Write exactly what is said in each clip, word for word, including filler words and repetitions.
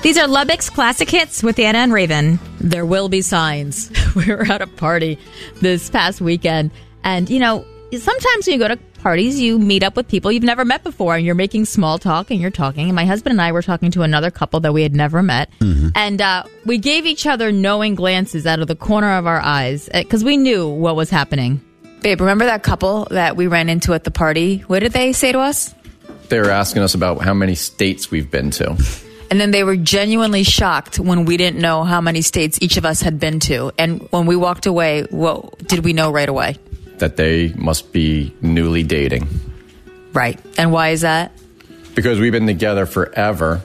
These are Lubbock's classic hits with Anna and Raven. There will be signs. We were at a party this past weekend. And, you know, sometimes when you go to parties, you meet up with people you've never met before. And you're making small talk and you're talking. And my husband and I were talking to another couple that we had never met. Mm-hmm. And uh, we gave each other knowing glances out of the corner of our eyes because we knew what was happening. Babe, remember that couple that we ran into at the party? What did they say to us? They were asking us about how many states we've been to. And then they were genuinely shocked when we didn't know how many states each of us had been to. And when we walked away, what did we know right away? That they must be newly dating. Right. And why is that? Because we've been together forever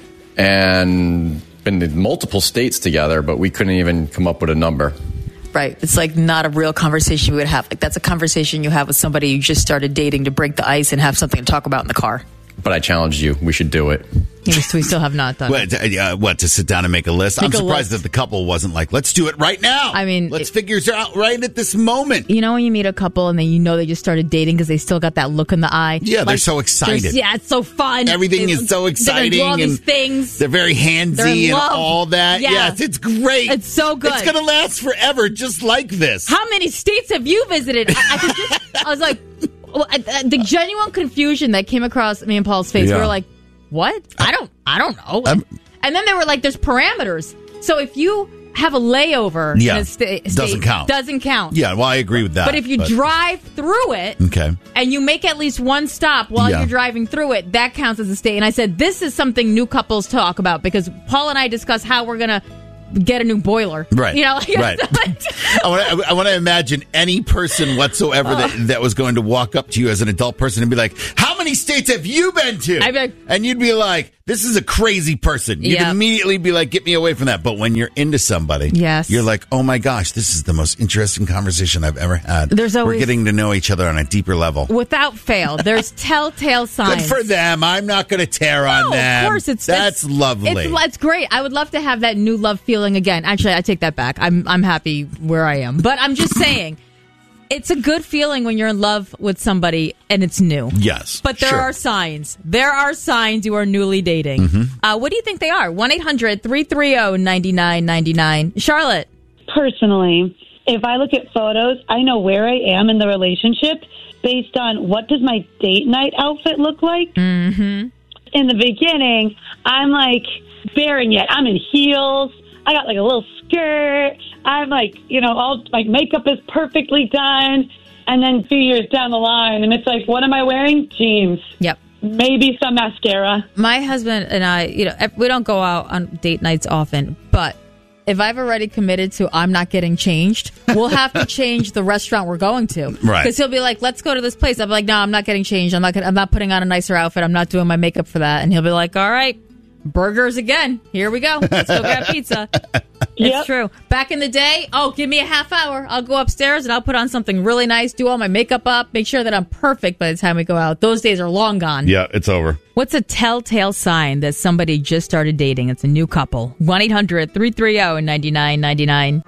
and been in multiple states together, but we couldn't even come up with a number. Right. It's like not a real conversation we would have. Like that's a conversation you have with somebody you just started dating to break the ice and have something to talk about in the car. But I challenged you. We should do it. Yes, we still have not done what, it. Uh, what, to sit down and make a list? Make I'm surprised list. that the couple wasn't like, let's do it right now. I mean, let's it, figure it out right at this moment. You know when you meet a couple and then you know they just started dating because they still got that look in the eye? Yeah, like, they're so excited. They're, yeah, it's so fun. Everything they, is so exciting. They're gonna do all and these things. They're very handsy They're and love. all that. Yeah. Yes, it's great. It's so good. It's going to last forever just like this. How many states have you visited? I, I, could just, I was like, well, the genuine confusion that came across me and Paul's face. Yeah. We were like, what? I don't I don't know. I'm, and then they were like, there's parameters. So if you have a layover yeah, in a sta- state, doesn't count. Doesn't count. Yeah, well, I agree with that. But if you but... drive through it okay. and you make at least one stop while yeah. you're driving through it, that counts as a state. And I said, this is something new couples talk about because Paul and I discuss how we're going to get a new boiler. Right. You know, like, right. I want to I want to imagine any person whatsoever that, that was going to walk up to you as an adult person and be like, how many states have you been to? I'd be like, and you'd be like, this is a crazy person. You'd yep. immediately be like, get me away from that. But when you're into somebody, yes. you're like, oh my gosh, this is the most interesting conversation I've ever had. There's always, We're getting to know each other on a deeper level. Without fail, there's telltale signs. Good for them. I'm not going to tear no, on them. Of course, it's that's it's, lovely. It's, it's great. I would love to have that new love feeling again. Actually, I take that back. I'm I'm happy where I am. But I'm just saying, it's a good feeling when you're in love with somebody and it's new. Yes. But there sure. are signs. There are signs you are newly dating. Mm-hmm. Uh, what do you think they are? one eight hundred three three zero nine nine nine nine. Charlotte. Personally, if I look at photos, I know where I am in the relationship based on what does my date night outfit look like. Mm-hmm. In the beginning, I'm like barren yet. I'm in heels. I got like a little skirt. I'm like, you know, all my makeup is perfectly done. And then two years down the line, and it's like, what am I wearing? Jeans. Yep. Maybe some mascara. My husband and I, you know, we don't go out on date nights often, but if I've already committed to I'm not getting changed, we'll have to change the restaurant we're going to. Right. Because he'll be like, let's go to this place. I'll be like, no, I'm not getting changed. I'm not gonna, I'm not putting on a nicer outfit. I'm not doing my makeup for that. And he'll be like, all right, burgers again. Here we go. Let's go grab pizza. It's yep. true. Back in the day, oh, give me a half hour. I'll go upstairs and I'll put on something really nice, do all my makeup up, make sure that I'm perfect by the time we go out. Those days are long gone. Yeah, it's over. What's a telltale sign that somebody just started dating? It's a new couple. one eight hundred three three zero nine nine nine nine.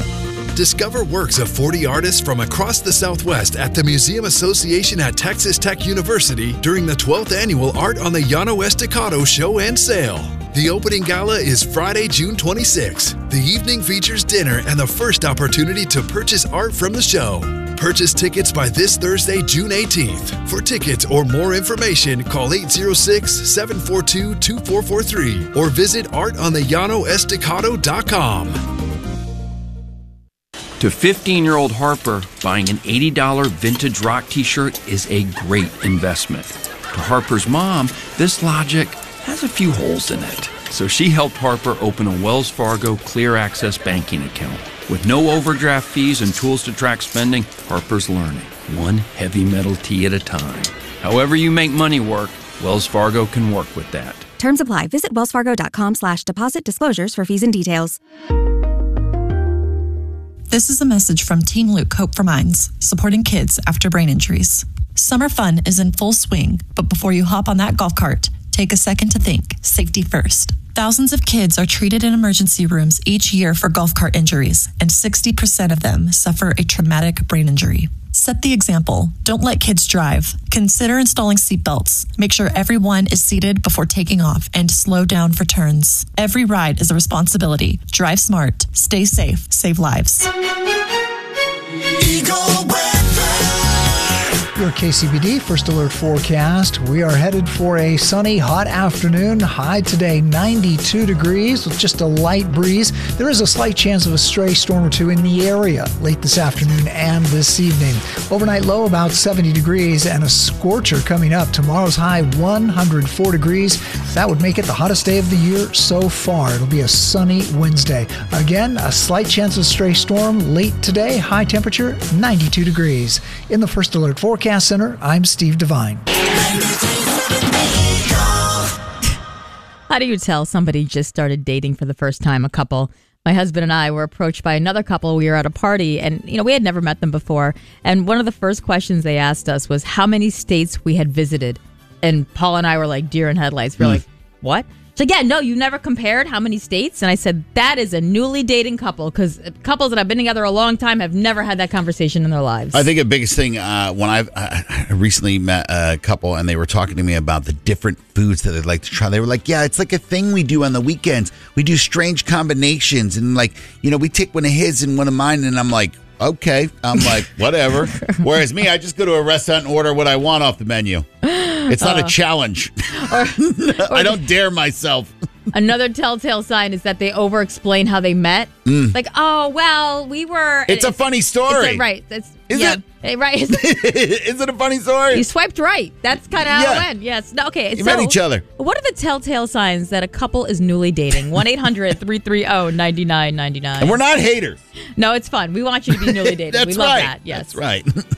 Discover works of forty artists from across the Southwest at the Museum Association at Texas Tech University during the twelfth Annual Art on the Llano Estacado Show and Sale. The opening gala is Friday, June twenty-sixth. The evening features dinner and the first opportunity to purchase art from the show. Purchase tickets by this Thursday, June eighteenth. For tickets or more information, call eight zero six, seven four two, two four four three or visit art on the llano estacado dot com. To fifteen-year-old Harper, buying an eighty dollars vintage rock t-shirt is a great investment. To Harper's mom, this logic has a few holes in it. So she helped Harper open a Wells Fargo Clear Access banking account. With no overdraft fees and tools to track spending, Harper's learning, one heavy metal tee at a time. However you make money work, Wells Fargo can work with that. Terms apply. Visit wellsfargo.com slash deposit disclosures for fees and details. This is a message from Teen Luke Hope for Minds, supporting kids after brain injuries. Summer fun is in full swing, but before you hop on that golf cart, take a second to think. Safety first. Thousands of kids are treated in emergency rooms each year for golf cart injuries, and sixty percent of them suffer a traumatic brain injury. Set the example. Don't let kids drive. Consider installing seatbelts. Make sure everyone is seated before taking off and slow down for turns. Every ride is a responsibility. Drive smart. Stay safe. Save lives. Eagle Your K C B D First Alert forecast. We are headed for a sunny, hot afternoon. High today, ninety-two degrees with just a light breeze. There is a slight chance of a stray storm or two in the area late this afternoon and this evening. Overnight low about seventy degrees and a scorcher coming up. Tomorrow's high, one hundred four degrees. That would make it the hottest day of the year so far. It'll be a sunny Wednesday. Again, a slight chance of a stray storm late today. High temperature, ninety-two degrees. In the First Alert forecast Center, I'm Steve Devine. How do you tell somebody just started dating for the first time? A couple. My husband and I were approached by another couple. We were at a party, and you know we had never met them before. And one of the first questions they asked us was how many states we had visited. And Paul and I were like deer in headlights. We're mm. like, what? So yeah, no, you never compared how many states? And I said, that is a newly dating couple, because couples that have been together a long time have never had that conversation in their lives. I think the biggest thing, uh, when I've I recently met a couple and they were talking to me about the different foods that they'd like to try. They were like, yeah, it's like a thing we do on the weekends. We do strange combinations. And like, you know, we take one of his and one of mine. And I'm like, okay. I'm like, whatever. Whereas me, I just go to a restaurant and order what I want off the menu. It's not uh, a challenge. Or, or I don't dare myself. Another telltale sign is that they over-explain how they met. Mm. Like, oh, well, we were... It's, it's a funny story. It's a, right. It's, is yeah, it? Right. Is it a funny story? You swiped right. That's kind of how yeah. it went. Yes. No, okay. You so, met each other. What are the telltale signs that a couple is newly dating? one eight hundred three three zero nine nine nine nine. And we're not haters. No, it's fun. We want you to be newly dating. That's we love right. that. Yes. That's right.